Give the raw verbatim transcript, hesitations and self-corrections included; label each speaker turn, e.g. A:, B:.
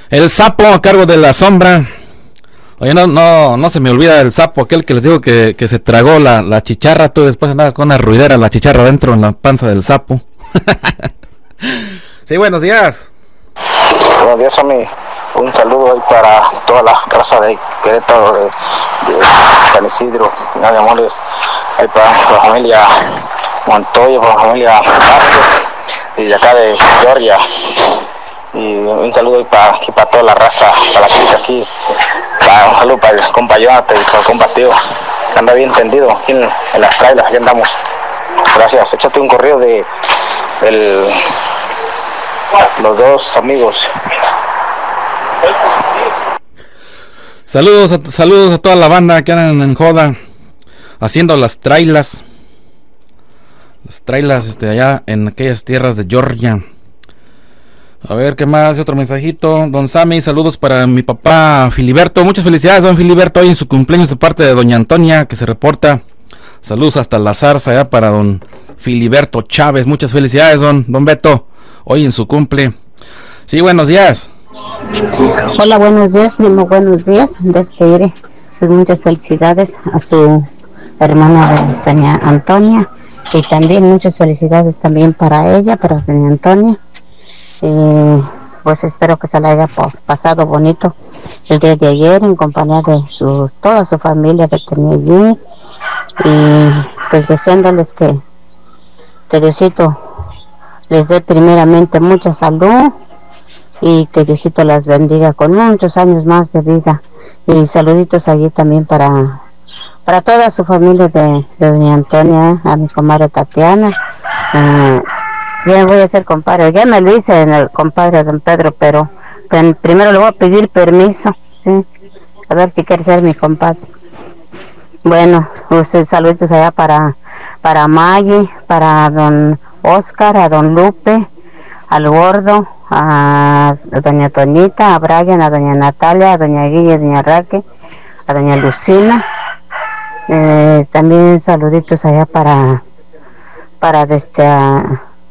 A: El sapo a cargo de la sombra. Oye, no, no, no se me olvida el sapo, aquel que les digo que, que se tragó la, la chicharra, tú después andaba con una ruidera la chicharra dentro en la panza del sapo. Sí, buenos días.
B: Buenos días a mí. Un saludo ahí para toda la raza de Querétaro, de, de San Isidro, de Amores, ahí para la familia Montoya, para la familia Vázquez, y de acá de Georgia. Y un saludo para, aquí para toda la raza, para la chica aquí, para, un saludo para el compa Jonathan y para el compa Tío, que anda bien tendido aquí en, en las trailers, aquí andamos. Gracias, échate un correo de, de los dos amigos.
A: Saludos a, saludos a toda la banda que andan en joda haciendo las trailas. Las trailas este, allá en aquellas tierras de Georgia. A ver, ¿qué más? Otro mensajito. Don Sammy, saludos para mi papá Filiberto. Muchas felicidades, don Filiberto, hoy en su cumpleaños de parte de doña Antonia, que se reporta. Saludos hasta la zarza allá para don Filiberto Chávez. Muchas felicidades, don, don Beto, hoy en su cumple. Sí, buenos días.
C: Hola, buenos días, muy buenos días. Desde muchas felicidades a su hermana doña Antonia, y también muchas felicidades también para ella, para doña Antonia. Y pues espero que se la haya pasado bonito el día de ayer en compañía de su toda su familia que tenía allí, y pues deseándoles que, que Diosito les dé primeramente mucha salud y que Diosito las bendiga con muchos años más de vida. Y saluditos allí también para para toda su familia de, de doña Antonia, a mi comadre Tatiana. Uh, ya voy a ser compadre, ya me lo hice en el compadre don Pedro, pero pen, primero le voy a pedir permiso, sí, a ver si quiere ser mi compadre. Bueno, pues saluditos allá para para Maggie, para don Oscar, a don Lupe, al gordo, a doña Tonita, a Brian, a doña Natalia, a doña Guilla, a doña Raque, a doña Lucina. Eh, también saluditos allá para para desde a,